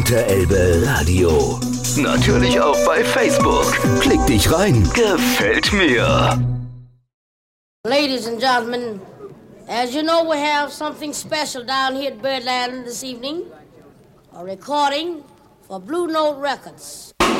Unterelbe Radio. Natürlich auch bei Facebook. Klick dich rein. Gefällt mir. Ladies and gentlemen, as you know, we have something special down here at Birdland this evening. A recording for Blue Note Records.